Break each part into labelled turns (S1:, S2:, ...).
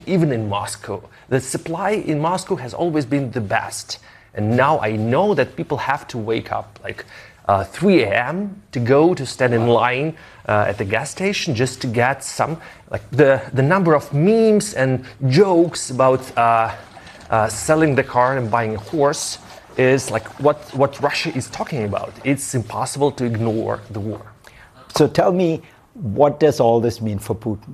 S1: Even in Moscow, the supply in Moscow has always been the best. And now I know that people have to wake up like 3 a.m. to go to stand in line at the gas station just to get some, like the number of memes and jokes about selling the car and buying a horse is like what Russia is talking about. It's impossible to ignore the war.
S2: So tell me, what does all this mean for Putin?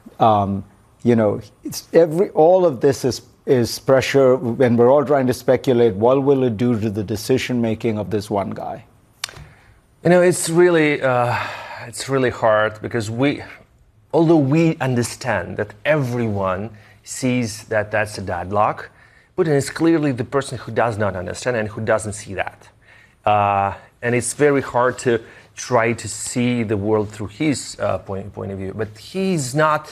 S2: You know, all of this is pressure, and we're all trying to speculate, what will it do to the decision-making of this one guy?
S1: You know, it's really hard because although we understand that everyone sees that that's a deadlock, Putin is clearly the person who does not understand and who doesn't see that. And it's very hard to try to see the world through his point of view. But he's not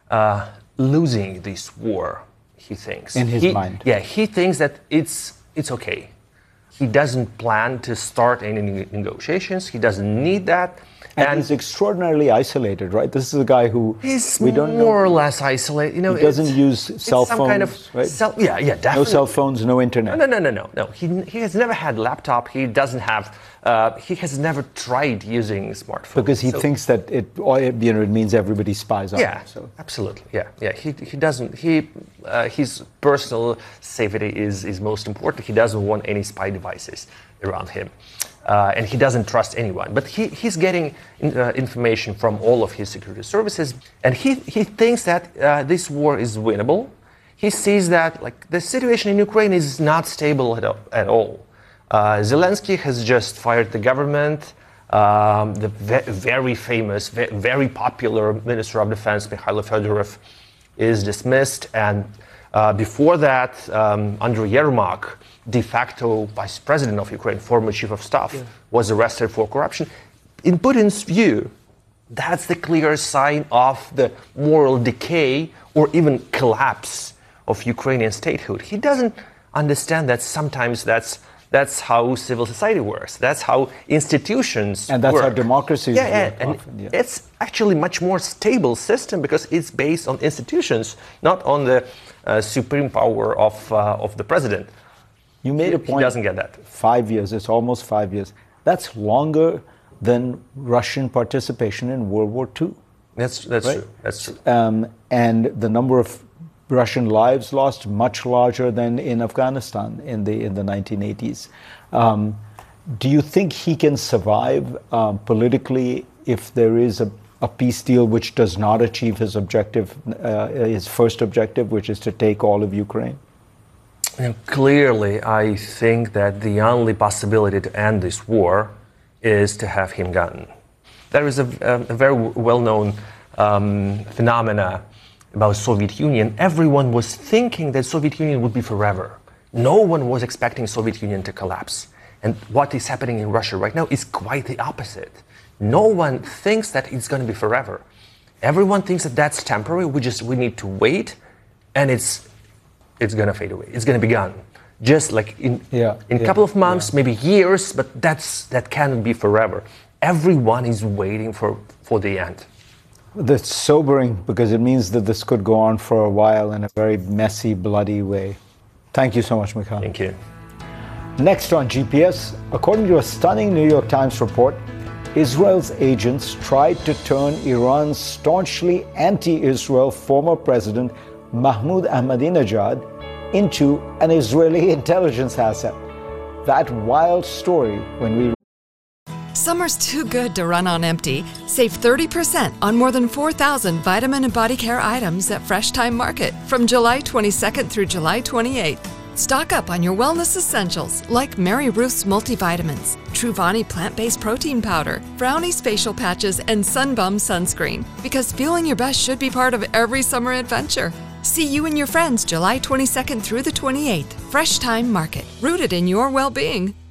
S1: losing this war, he thinks.
S2: In his mind.
S1: Yeah, he thinks that it's okay. He doesn't plan to start any negotiations. He doesn't need that.
S2: And he's extraordinarily isolated, right? This is a guy who
S1: we don't know. More or less isolated. You know,
S2: he doesn't use cell phones,
S1: kind of
S2: right?
S1: Yeah, definitely.
S2: No cell phones, no internet.
S1: No. He has never had a laptop. He doesn't have. He has never tried using smartphones
S2: because he thinks that it means everybody spies on him. So.
S1: Absolutely. Yeah. He doesn't. His personal safety is most important. He doesn't want any spy devices around him. And he doesn't trust anyone. But he's getting information from all of his security services. And he thinks that this war is winnable. He sees that like the situation in Ukraine is not stable at all. Zelensky has just fired the government. The very famous, very popular Minister of Defense, Mikhailo Fedorov, is dismissed. And before that, Andriy Yermak, de facto vice president of Ukraine, former chief of staff, was arrested for corruption. In Putin's view, that's the clear sign of the moral decay or even collapse of Ukrainian statehood. He doesn't understand that sometimes that's how civil society works. That's how institutions
S2: and that's
S1: work.
S2: how democracies work.
S1: And
S2: often,
S1: it's actually much more stable system because it's based on institutions, not on the supreme power of the president.
S2: You made a point.
S1: He doesn't get that.
S2: 5 years. It's almost 5 years. That's longer than Russian participation in World War II.
S1: That's
S2: right?
S1: true. That's true.
S2: And the number of Russian lives lost much larger than in Afghanistan in the 1980s. Do you think he can survive politically if there is a peace deal which does not achieve his objective, his first objective, which is to take all of Ukraine?
S1: You know, clearly, I think that the only possibility to end this war is to have him gone. There is a very well-known phenomena about Soviet Union. Everyone was thinking that Soviet Union would be forever. No one was expecting Soviet Union to collapse. And what is happening in Russia right now is quite the opposite. No one thinks that it's going to be forever. Everyone thinks that that's temporary. We need to wait, and it's going to fade away. It's going to be gone. Just like in a couple of months, maybe years, but that can't be forever. Everyone is waiting for the end.
S2: That's sobering because it means that this could go on for a while in a very messy, bloody way. Thank you so much, Mikhail.
S1: Thank you.
S2: Next on GPS, according to a stunning New York Times report, Israel's agents tried to turn Iran's staunchly anti-Israel former president Mahmoud Ahmadinejad into an Israeli intelligence asset. That wild story when we...
S3: Summer's too good to run on empty. Save 30% on more than 4,000 vitamin and body care items at Fresh Time Market from July 22nd through July 28th. Stock up on your wellness essentials like Mary Ruth's multivitamins, Truvani plant-based protein powder, Brownie's facial patches, and Sunbum sunscreen. Because feeling your best should be part of every summer adventure. See you and your friends July 22nd through the 28th. Fresh Time Market, rooted in your well-being.